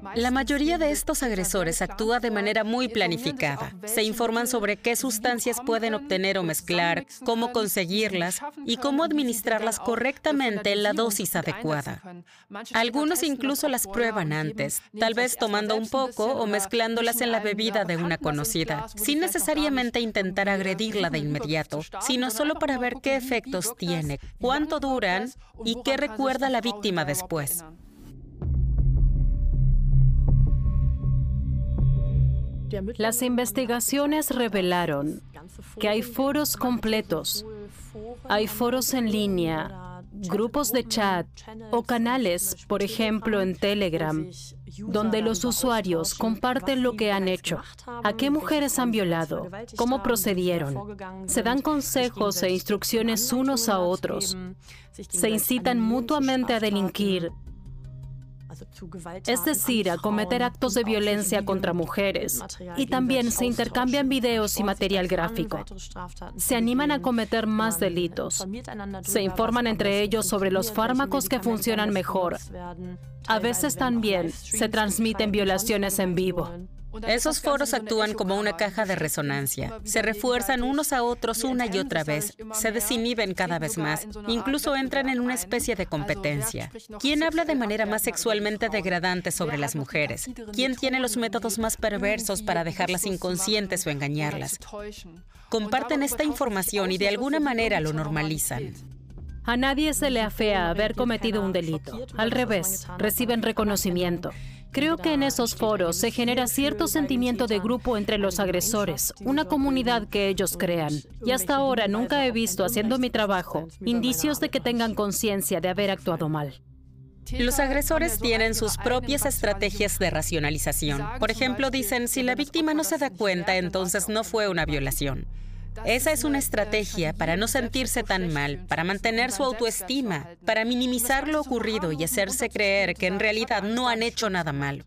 La mayoría de estos agresores actúa de manera muy planificada. Se informan sobre qué sustancias pueden obtener o mezclar, cómo conseguirlas y cómo administrarlas correctamente en la dosis adecuada. Algunos incluso las prueban antes, tal vez tomando un poco o mezclándolas en la bebida de una conocida, sin necesariamente intentar agredirla de inmediato, sino solo para ver qué efectos tiene, cuánto duran y qué recuerda la víctima después. Las investigaciones revelaron que hay foros completos, hay foros en línea, grupos de chat o canales, por ejemplo en Telegram, donde los usuarios comparten lo que han hecho, a qué mujeres han violado, cómo procedieron, se dan consejos e instrucciones unos a otros, se incitan mutuamente a delinquir, es decir, a cometer actos de violencia contra mujeres, y también se intercambian videos y material gráfico. Se animan a cometer más delitos. Se informan entre ellos sobre los fármacos que funcionan mejor. A veces también se transmiten violaciones en vivo. Esos foros actúan como una caja de resonancia. Se refuerzan unos a otros una y otra vez, se desinhiben cada vez más, incluso entran en una especie de competencia. ¿Quién habla de manera más sexualmente degradante sobre las mujeres? ¿Quién tiene los métodos más perversos para dejarlas inconscientes o engañarlas? Comparten esta información y de alguna manera lo normalizan. A nadie se le afea haber cometido un delito. Al revés, reciben reconocimiento. Creo que en esos foros se genera cierto sentimiento de grupo entre los agresores, una comunidad que ellos crean. Y hasta ahora nunca he visto, haciendo mi trabajo, indicios de que tengan conciencia de haber actuado mal. Los agresores tienen sus propias estrategias de racionalización. Por ejemplo, dicen, si la víctima no se da cuenta, entonces no fue una violación. Esa es una estrategia para no sentirse tan mal, para mantener su autoestima, para minimizar lo ocurrido y hacerse creer que en realidad no han hecho nada malo.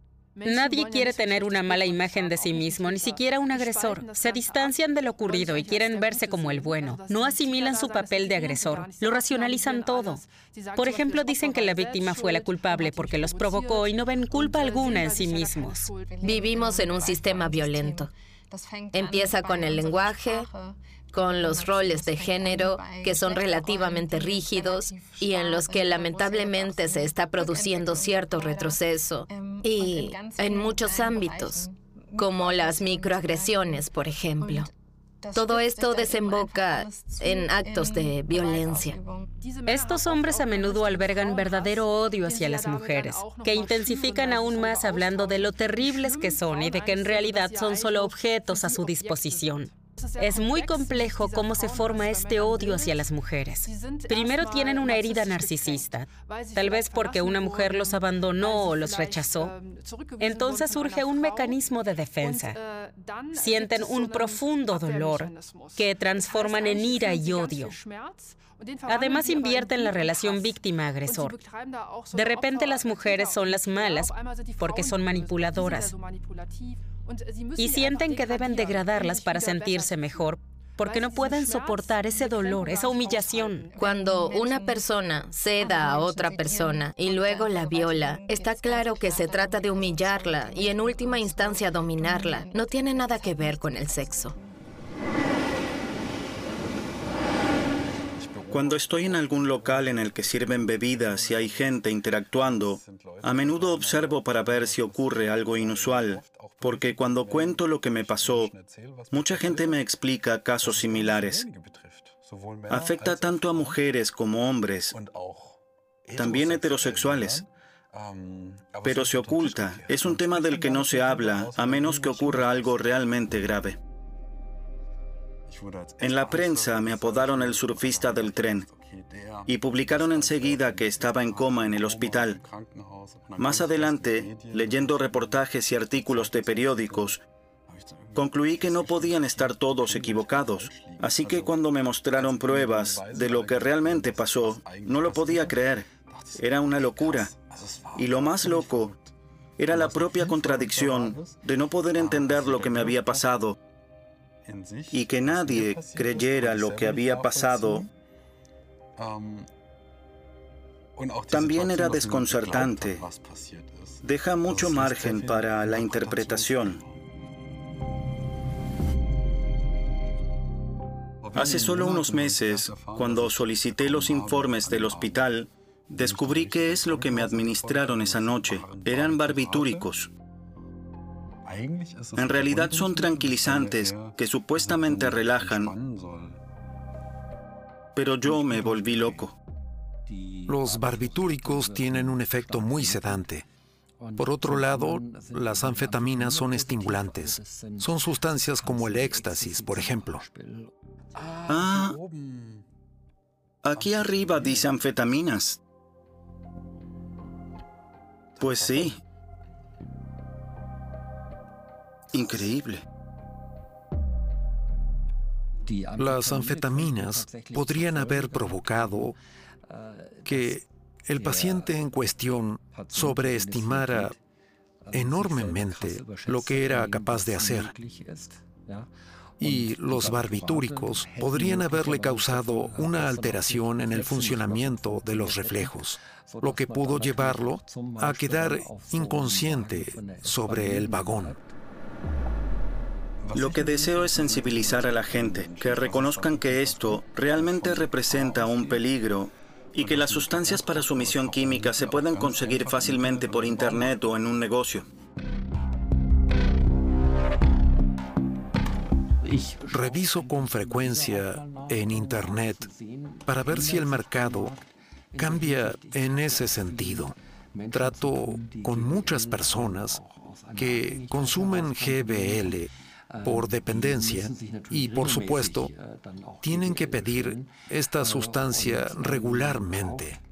Nadie quiere tener una mala imagen de sí mismo, ni siquiera un agresor. Se distancian de lo ocurrido y quieren verse como el bueno. No asimilan su papel de agresor, lo racionalizan todo. Por ejemplo, dicen que la víctima fue la culpable porque los provocó y no ven culpa alguna en sí mismos. Vivimos en un sistema violento. Empieza con el lenguaje, con los roles de género que son relativamente rígidos y en los que lamentablemente se está produciendo cierto retroceso. Y en muchos ámbitos, como las microagresiones, por ejemplo. Todo esto desemboca en actos de violencia. Estos hombres a menudo albergan verdadero odio hacia las mujeres, que intensifican aún más hablando de lo terribles que son y de que en realidad son solo objetos a su disposición. Es muy complejo cómo se forma este odio hacia las mujeres. Primero tienen una herida narcisista, tal vez porque una mujer los abandonó o los rechazó. Entonces surge un mecanismo de defensa. Sienten un profundo dolor que transforman en ira y odio. Además invierten la relación víctima-agresor. De repente las mujeres son las malas porque son manipuladoras. Y sienten que deben degradarlas para sentirse mejor, porque no pueden soportar ese dolor, esa humillación. Cuando una persona ceda a otra persona y luego la viola, está claro que se trata de humillarla y en última instancia dominarla. No tiene nada que ver con el sexo. Cuando estoy en algún local en el que sirven bebidas y hay gente interactuando, a menudo observo para ver si ocurre algo inusual, porque cuando cuento lo que me pasó, mucha gente me explica casos similares. Afecta tanto a mujeres como hombres, también heterosexuales. Pero se oculta, es un tema del que no se habla, a menos que ocurra algo realmente grave. En la prensa me apodaron el surfista del tren y publicaron enseguida que estaba en coma en el hospital. Más adelante, leyendo reportajes y artículos de periódicos, concluí que no podían estar todos equivocados. Así que cuando me mostraron pruebas de lo que realmente pasó, no lo podía creer. Era una locura. Y lo más loco era la propia contradicción de no poder entender lo que me había pasado y que nadie creyera lo que había pasado. También era desconcertante. deja mucho margen para la interpretación. Hace solo unos meses, cuando solicité los informes del hospital, descubrí qué es lo que me administraron esa noche. Eran barbitúricos. En realidad son tranquilizantes que supuestamente relajan, pero yo me volví loco. Los barbitúricos tienen un efecto muy sedante. Por otro lado, las anfetaminas son estimulantes. Son sustancias como el éxtasis, por ejemplo. Ah, aquí arriba dice anfetaminas. Pues sí. Increíble. Las anfetaminas podrían haber provocado que el paciente en cuestión sobreestimara enormemente lo que era capaz de hacer. Y los barbitúricos podrían haberle causado una alteración en el funcionamiento de los reflejos, lo que pudo llevarlo a quedar inconsciente sobre el vagón. Lo que deseo es sensibilizar a la gente, que reconozcan que esto realmente representa un peligro y que las sustancias para sumisión química se pueden conseguir fácilmente por internet o en un negocio. Reviso con frecuencia en internet para ver si el mercado cambia en ese sentido. Trato con muchas personas que consumen GBL por dependencia y, por supuesto, tienen que pedir esta sustancia regularmente.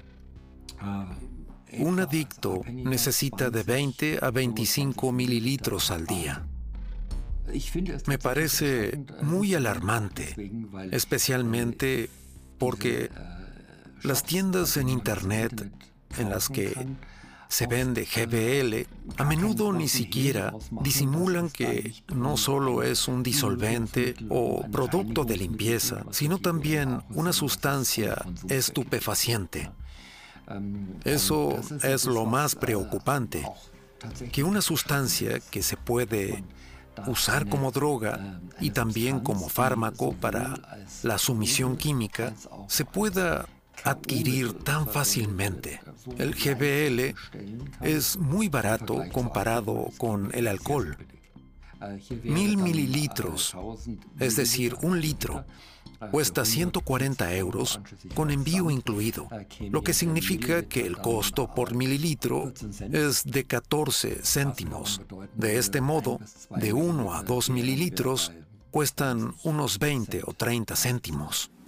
Un adicto necesita de 20 a 25 mililitros al día. Me parece muy alarmante, especialmente porque las tiendas en internet en las que se vende GBL a menudo ni siquiera disimulan que no solo es un disolvente o producto de limpieza, sino también una sustancia estupefaciente. Eso es lo más preocupante, que una sustancia que se puede usar como droga y también como fármaco para la sumisión química se pueda adquirir tan fácilmente. El GBL es muy barato comparado con el alcohol. 1000 mililitros, es decir, 1 litro, cuesta 140 euros con envío incluido, lo que significa que el costo por mililitro es de 14 céntimos. De este modo, de 1 a 2 mililitros cuestan unos 20 o 30 céntimos.